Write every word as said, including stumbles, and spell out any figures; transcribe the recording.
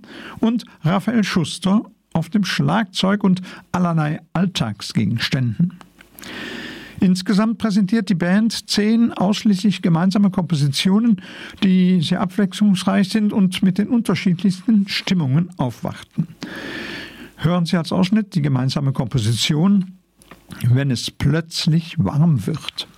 und Raphael Schuster auf dem Schlagzeug und allerlei Alltagsgegenständen. Insgesamt präsentiert die Band zehn ausschließlich gemeinsame Kompositionen, die sehr abwechslungsreich sind und mit den unterschiedlichsten Stimmungen aufwarten. Hören Sie als Ausschnitt die gemeinsame Komposition »Wenn es plötzlich warm wird«.